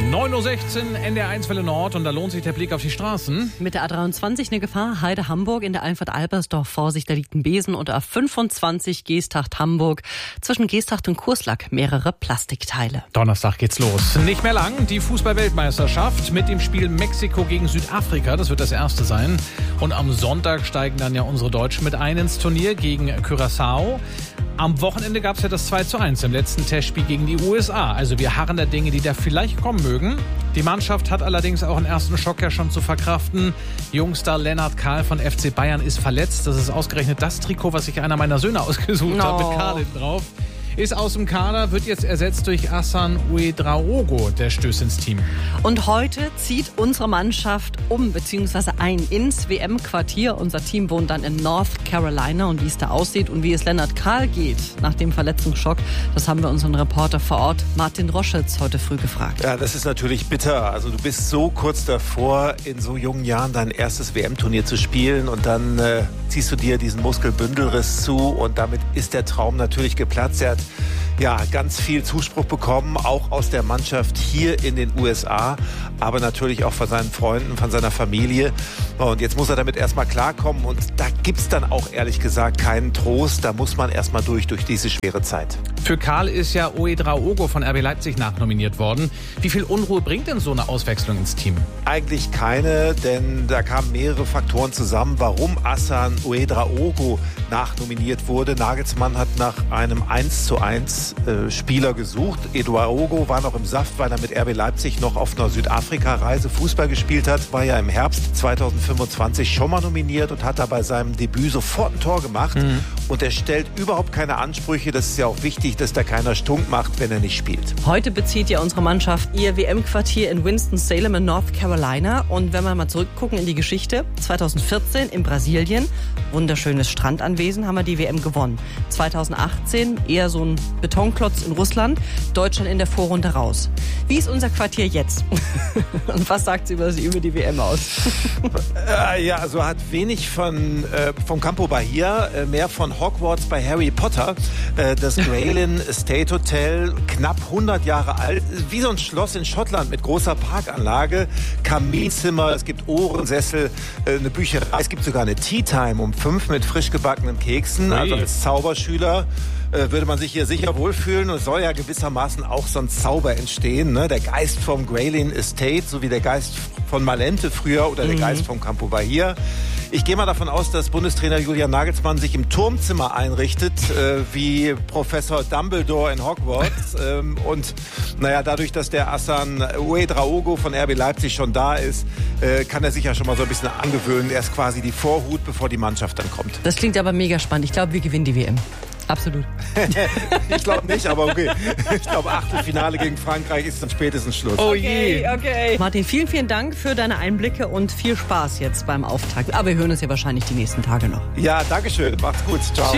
9:16 Uhr, NDR1 Welle Nord, und da lohnt sich der Blick auf die Straßen. Mit der A23 eine Gefahr, Heide Hamburg, in der Einfahrt Albersdorf Vorsicht, da liegt ein Besen, und A25 Geesthacht Hamburg. Zwischen Geesthacht und Kurslack mehrere Plastikteile. Donnerstag geht's los. Nicht mehr lang, die Fußball-Weltmeisterschaft mit dem Spiel Mexiko gegen Südafrika, das wird das erste sein. Und am Sonntag steigen dann ja unsere Deutschen mit ein ins Turnier gegen Curaçao. Am Wochenende gab es ja das 2:1 im letzten Testspiel gegen die USA. Also wir harren der Dinge, die da vielleicht kommen mögen. Die Mannschaft hat allerdings auch einen ersten Schock ja schon zu verkraften. Jungstar Lennart Kahl von FC Bayern ist verletzt. Das ist ausgerechnet das Trikot, was sich einer meiner Söhne ausgesucht hat, mit Kahl hinten drauf. Ist aus dem Kader, wird jetzt ersetzt durch Hassan Ouedraogo, der stößt ins Team. Und heute zieht unsere Mannschaft bzw. ein ins WM-Quartier. Unser Team wohnt dann in North Carolina, und wie es da aussieht und wie es Lennart Kahl geht nach dem Verletzungsschock, das haben wir unseren Reporter vor Ort, Martin Roschitz, heute früh gefragt. Ja, das ist natürlich bitter. Also du bist so kurz davor, in so jungen Jahren dein erstes WM-Turnier zu spielen, und dann ziehst du dir diesen Muskelbündelriss zu, und damit ist der Traum natürlich geplatzt. Er hat ganz viel Zuspruch bekommen, auch aus der Mannschaft hier in den USA, aber natürlich auch von seinen Freunden, von seiner Familie. Und jetzt muss er damit erstmal klarkommen, und da gibt's dann auch ehrlich gesagt keinen Trost. Da muss man erstmal durch diese schwere Zeit. Für Kahl ist ja Ouedraogo von RB Leipzig nachnominiert worden. Wie viel Unruhe bringt denn so eine Auswechslung ins Team? Eigentlich keine, denn da kamen mehrere Faktoren zusammen, warum Hassan Ouedraogo nachnominiert wurde. Nagelsmann hat nach einem 1:1 Spieler gesucht. Ouedraogo war noch im Saft, weil er mit RB Leipzig noch auf einer Südafrika-Reise Fußball gespielt hat. War ja im Herbst 2025 schon mal nominiert und hat da bei seinem Debüt sofort ein Tor gemacht. Und er stellt überhaupt keine Ansprüche. Das ist ja auch wichtig, dass da keiner stunk macht, wenn er nicht spielt. Heute bezieht ja unsere Mannschaft ihr WM-Quartier in Winston-Salem in North Carolina. Und wenn wir mal zurückgucken in die Geschichte, 2014 in Brasilien, wunderschönes Strandanwesen, haben wir die WM gewonnen. 2018 eher so ein Betonklotz in Russland, Deutschland in der Vorrunde raus. Wie ist unser Quartier jetzt? Und was sagt sie über die WM aus? Also hat wenig vom Campo Bahia, mehr von Hogwarts bei Harry Potter. Das Graylin Estate Hotel, knapp 100 Jahre alt, wie so ein Schloss in Schottland mit großer Parkanlage, Kaminzimmer, es gibt Ohrensessel, eine Bücherei, es gibt sogar eine Tea Time um 5 mit frisch gebackenen Keksen. Also als Zauberschüler würde man sich hier sicher wohlfühlen, und es soll ja gewissermaßen auch so ein Zauber entstehen, ne? Der Geist vom Graylin Estate, so wie der Geist von Malente früher oder der Geist vom Campo Bahia. Ich gehe mal davon aus, dass Bundestrainer Julian Nagelsmann sich im Turmzimmer einrichtet, wie Professor Dumbledore in Hogwarts. Und dadurch, dass der Hassan Ouedraogo von RB Leipzig schon da ist, kann er sich ja schon mal so ein bisschen angewöhnen. Er ist quasi die Vorhut, bevor die Mannschaft dann kommt. Das klingt aber mega spannend. Ich glaube, wir gewinnen die WM. Absolut. Ich glaube nicht, aber okay. Ich glaube, Achtelfinale gegen Frankreich ist dann spätestens Schluss. Oh je. Okay. Martin, vielen, vielen Dank für deine Einblicke und viel Spaß jetzt beim Auftakt. Aber wir hören uns ja wahrscheinlich die nächsten Tage noch. Ja, danke schön. Macht's gut. Ciao.